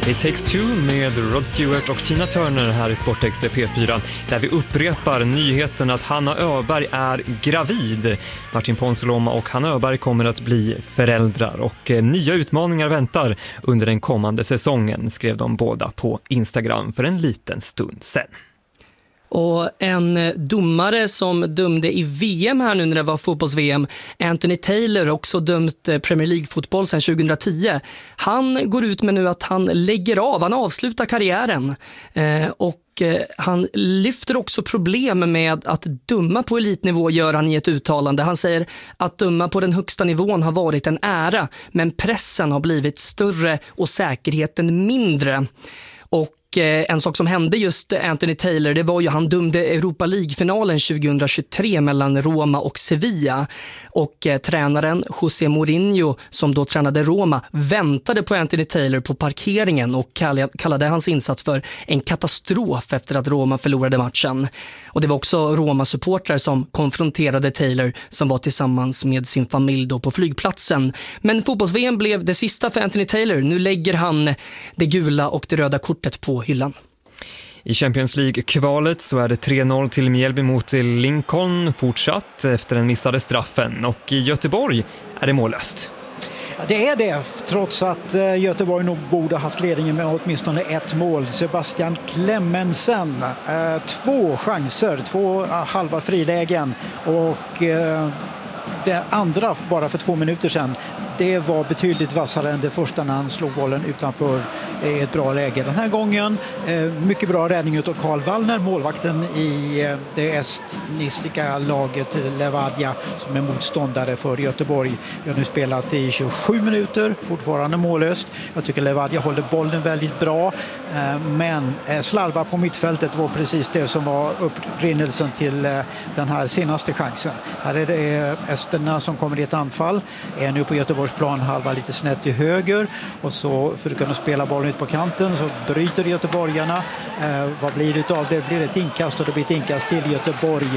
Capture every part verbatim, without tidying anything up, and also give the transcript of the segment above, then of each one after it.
It Takes Two med Rod Stewart och Tina Turner här i Sportextra P fyra, där vi upprepar nyheten att Hanna Öberg är gravid. Martin Ponsiluoma och Hanna Öberg kommer att bli föräldrar och nya utmaningar väntar under den kommande säsongen, skrev de båda på Instagram för en liten stund sedan. Och en domare som dömde i V M här nu när det var fotbolls-V M, Anthony Taylor, också dömt Premier League-fotboll sedan tjugohundratio. Han går ut med nu att han lägger av, han avslutar karriären. Eh, och han lyfter också problem med att döma på elitnivå, gör han i ett uttalande. Han säger att döma på den högsta nivån har varit en ära, men pressen har blivit större och säkerheten mindre. Och en sak som hände just Anthony Taylor, det var ju han dömde Europa League-finalen tjugohundratjugotre mellan Roma och Sevilla, och eh, tränaren José Mourinho, som då tränade Roma, väntade på Anthony Taylor på parkeringen och kallade hans insats för en katastrof efter att Roma förlorade matchen. Och det var också Roma-supportrar som konfronterade Taylor, som var tillsammans med sin familj då på flygplatsen. Men fotbolls-V M blev det sista för Anthony Taylor. Nu lägger han det gula och det röda kortet på hyllan. I Champions League-kvalet så är det tre noll till Mjällby mot Lincoln fortsatt efter den missade straffen, och i Göteborg är det mållöst. Ja, det är det, trots att Göteborg nog borde ha haft ledningen med åtminstone ett mål. Sebastian Clemensen, eh, två chanser, två halva frilägen, och eh, det andra bara för två minuter sedan, det var betydligt vassare än det första när han slog bollen utanför ett bra läge. Den här gången mycket bra räddning av Karl Wallner, målvakten i det estniska laget Levadia, som är motståndare för Göteborg. Vi har nu spelat i tjugosju minuter, fortfarande mållöst. Jag tycker Levadia håller bollen väldigt bra, men slarva på mittfältet var precis det som var upprinnelsen till den här senaste chansen. Här är det esterna som kommer i ett anfall, är nu på Göteborgs plan halva lite snett till höger, och så för att kunna spela bollen ut på kanten så bryter göteborgarna. Eh, vad blir det av det? Blir det ett inkast, och det blir ett inkast till Göteborg,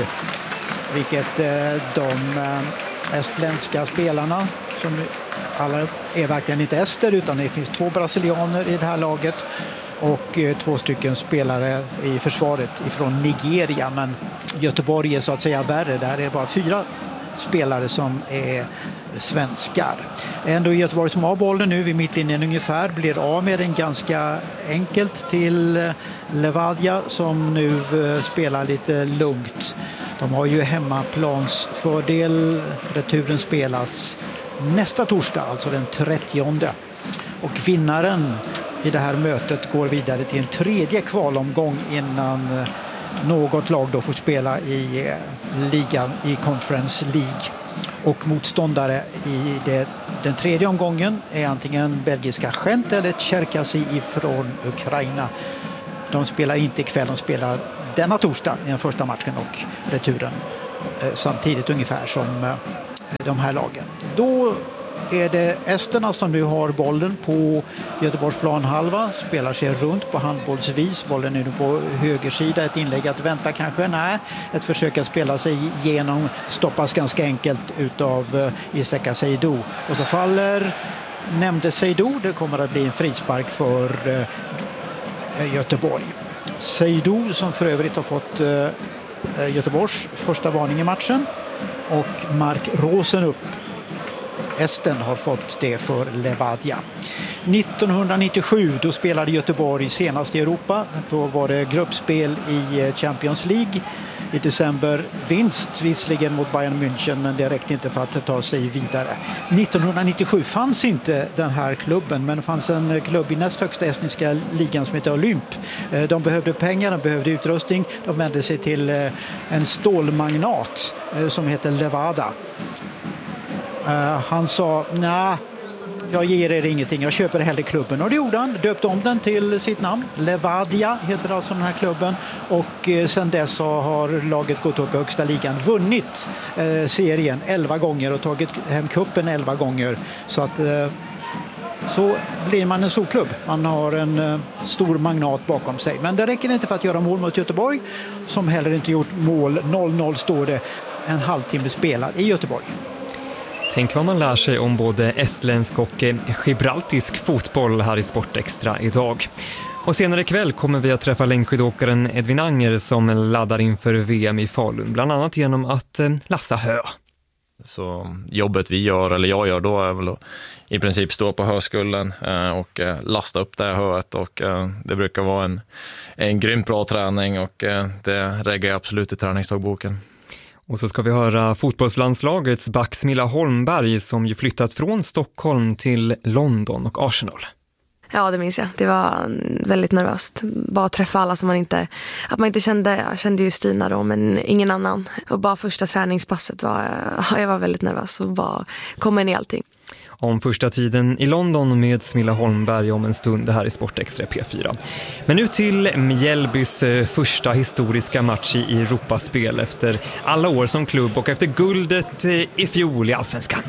vilket eh, de eh, estländska spelarna, som alla är verkligen inte ester utan det finns två brasilianer i det här laget och eh, två stycken spelare i försvaret ifrån Nigeria, men Göteborg är så att säga värre. Där är bara fyra spelare som är svenskar. Ändå Göteborg som har bollen nu vid mittlinjen ungefär, blir av med den ganska enkelt till Levadia, som nu spelar lite lugnt. De har ju hemmaplansfördel. Returen spelas nästa torsdag, alltså den trettionde. Och vinnaren i det här mötet går vidare till en tredje kvalomgång innan något lag då får spela i ligan, i Conference League. Och motståndare i det, den tredje omgången är antingen belgiska Gent eller Cherkasy ifrån Ukraina. De spelar inte ikväll, de spelar denna torsdag i den första matchen och returen eh, samtidigt ungefär som eh, de här lagen. Då är det esterna som nu har bollen på Göteborgs planhalva, spelar sig runt på handbollsvis. Bollen är nu på höger sida, ett inlägg att vänta kanske, nej, ett försök att spela sig igenom stoppas ganska enkelt utav Iseka Seydou, och så faller nämnde Seydou. Det kommer att bli en frispark för Göteborg. Seydou som för övrigt har fått Göteborgs första varning i matchen, och Mark Rosenup, Esten, har fått det för Levadia. nittonhundranittiosju, då spelade Göteborg senast i Europa. Då var det gruppspel i Champions League. I december vinst visserligen mot Bayern München, men det räckte inte för att ta sig vidare. nittonhundranittiosju fanns inte den här klubben, men det fanns en klubb i näst högsta estniska ligan som heter Olymp. De behövde pengar, de behövde utrustning. De vände sig till en stålmagnat som heter Levada. Uh, han sa, nej, jag ger er ingenting, jag köper hellre klubben. Och det gjorde han, döpte om den till sitt namn. Levadia heter alltså den här klubben. Och eh, sen dess så har laget gått upp i högsta ligan, vunnit eh, serien elva gånger och tagit hem kuppen elva gånger. Så att eh, så blir man en storklubb. Man har en eh, stor magnat bakom sig. Men det räcker inte för att göra mål mot Göteborg, som heller inte gjort mål. noll noll står det, en halvtimme spelad i Göteborg. Tänk vad man lär sig om både estländsk och gibraltisk fotboll här i Sportextra idag. Och senare ikväll kommer vi att träffa längdskidåkaren Edvin Anger som laddar inför V M i Falun, bland annat genom att lassa hö. Så jobbet vi gör, eller jag gör då, är väl att i princip stå på höskullen och lasta upp det här höet, och det brukar vara en, en grymt bra träning, och det reggar absolut i träningsdagboken. Och så ska vi höra fotbollslandslagets back Smilla Holmberg som ju flyttat från Stockholm till London och Arsenal. Ja, det minns jag. Det var väldigt nervöst. Bara att träffa alla som man inte... Att man inte kände... Jag kände ju Stina då, men ingen annan. Och bara första träningspasset var... Jag var väldigt nervös och bara komma in i allting. Om första tiden i London med Smilla Holmberg om en stund här i Sportextra P fyra. Men nu till Mjällbys första historiska match i Europaspel efter alla år som klubb och efter guldet i fjol i Allsvenskan.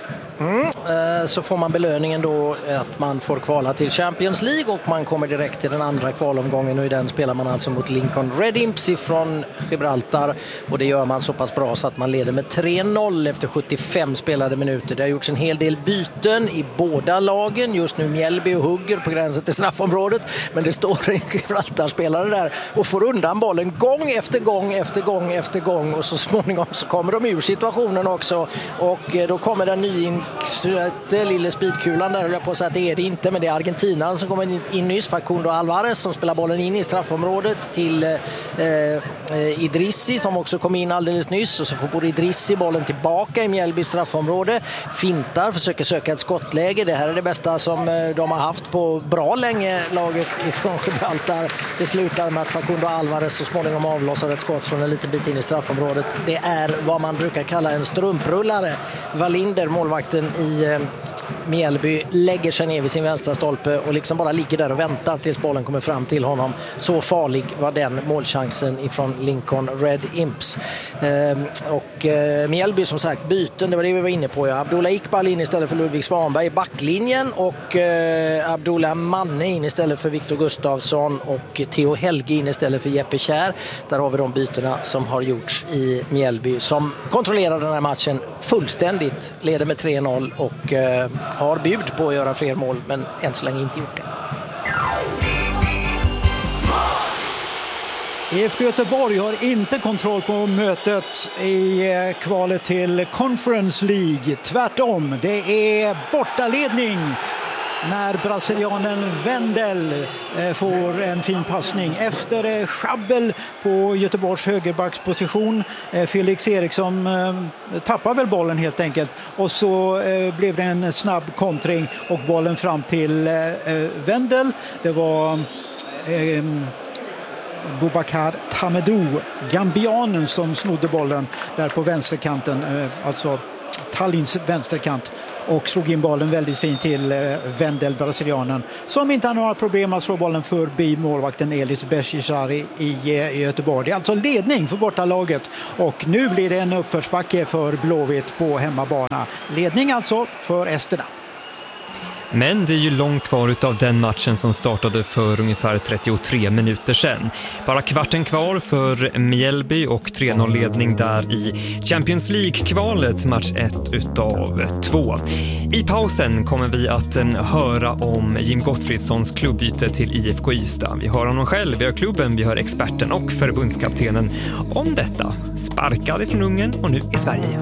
Mm, så får man belöningen då att man får kvala till Champions League, och man kommer direkt till den andra kvalomgången, och i den spelar man alltså mot Lincoln Red Imps från Gibraltar, och det gör man så pass bra så att man leder med tre noll efter sjuttiofem spelade minuter. Det har gjorts en hel del byten i båda lagen. Just nu Mjällby och hugger på gränsen till straffområdet, men det står en Gibraltar-spelare där och får undan bollen gång efter gång efter gång efter gång, och så småningom så kommer de ur situationen också, och då kommer den ny in lille speedkulan där, jag på att säga att det är det inte, men det är Argentina som kommer in nyss, Facundo Alvarez som spelar bollen in i straffområdet till eh, Idrissi som också kom in alldeles nyss, och så får både Idrissi bollen tillbaka i Mjällby straffområde, fintar, försöker söka ett skottläge. Det här är det bästa som de har haft på bra länge, laget ifrån Gibraltar. Det slutar med att Facundo Alvarez så småningom avlossar ett skott från en liten bit in i straffområdet. Det är vad man brukar kalla en strumprullare. Wallinder, målvakten i eh, Mjällby, lägger sig ner vid sin vänstra stolpe och liksom bara ligger där och väntar tills bollen kommer fram till honom. Så farlig var den målchansen ifrån Lincoln Red Imps. Eh, och eh, Mjällby som sagt byten, det var det vi var inne på. Ja. Abdullah Iqbal in istället för Ludvig Svanberg i backlinjen, och eh, Abdullah Manne in istället för Viktor Gustafsson, och Theo Helge in istället för Jeppe Kjær. Där har vi de bytena som har gjorts i Mjällby, som kontrollerar den här matchen fullständigt, leder med tre noll och eh, har bud på att göra fler mål, men än så länge inte gjort det. I F K Göteborg har inte kontroll på mötet i kvalet till Conference League. Tvärtom, det är bortaledning när brasilianen Wendel får en fin passning. Efter schabbel på Göteborgs högerbacksposition, Felix Eriksson tappar väl bollen helt enkelt. Och så blev det en snabb kontring och bollen fram till Wendel. Det var Boubacar Tamedou, gambianen, som snodde bollen där på vänsterkanten, alltså Tallinns vänsterkant, och slog in bollen väldigt fint till Wendel, brasilianen, som inte har några problem att slå bollen förbi målvakten Elis Beshishari i, i Göteborg. Det är alltså ledning för bortalaget, och nu blir det en uppförsbacke för Blåvitt på hemmabana. Ledning alltså för esterna. Men det är ju långt kvar utav den matchen som startade för ungefär trettiotre minuter sedan. Bara kvarten kvar för Mjällby och tre noll-ledning där i Champions League-kvalet, match ett utav två. I pausen kommer vi att höra om Jim Gottfridssons klubbyte till I F K Ystad. Vi hör honom själv, vi hör klubben, vi hör experten och förbundskaptenen om detta. Sparkade från Ungern och nu i Sverige.